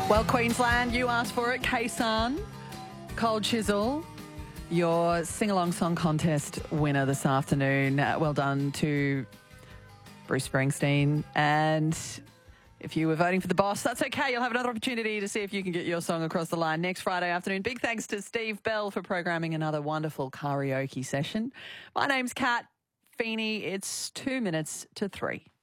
Well, Queensland, you asked for it. Kaysan, Cold Chisel, your sing-along song contest winner this afternoon. Well done to Bruce Springsteen. And if you were voting for the boss, that's okay. You'll have another opportunity to see if you can get your song across the line next Friday afternoon. Big thanks to Steve Bell for programming another wonderful karaoke session. My name's Kat Feeney. It's 2 minutes to 3.